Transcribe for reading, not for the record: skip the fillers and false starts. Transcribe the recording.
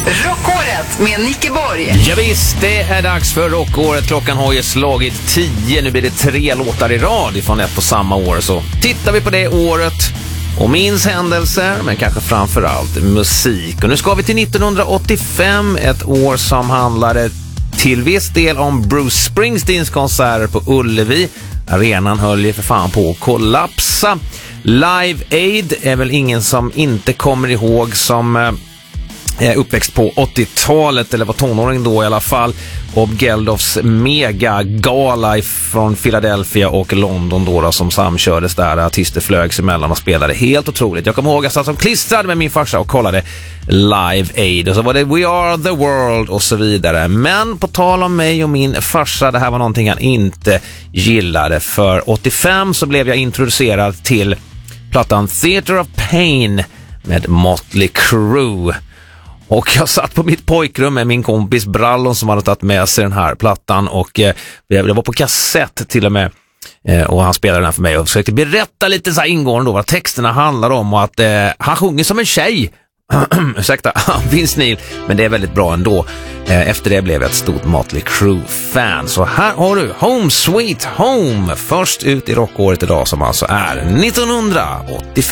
Rockåret med Nicke Borg. Ja, visst, det är dags för rockåret. Klockan har ju slagit 10. Nu blir det 3 låtar i rad ifrån ett på samma år. Så tittar vi på det året och minns händelser, men kanske framförallt musik. Och nu ska vi till 1985, ett år som handlade till viss del om Bruce Springsteens konserter på Ullevi. Arenan höll ju för fan på att kollapsa. Live Aid är väl ingen som inte kommer ihåg, som uppväxt på 80-talet, eller var tonåring då i alla fall. Och Geldofs megagala från Philadelphia och London då, som samkördes där. Artister flögs emellan och spelade helt otroligt. Jag kommer ihåg att jag satt som klistrad med min farsa och kollade Live Aid. Och så var det We Are The World och så vidare. Men på tal om mig och min farsa, det här var någonting han inte gillade. För 85 så blev jag introducerad till plattan Theater of Pain med Motley Crue. Och jag satt på mitt pojkrum med min kompis Brallon som hade tagit med sig den här plattan. Och det var på kassett till och med. Och han spelade den här för mig och försökte berätta lite så här ingående då vad texterna handlar om. Och att han sjunger som en tjej. Ursäkta, Vince Neil. Men det är väldigt bra ändå. Efter det blev jag ett stort Motley Crue-fan. Så här har du Home Sweet Home. Först ut i rockåret idag, som alltså är 1985.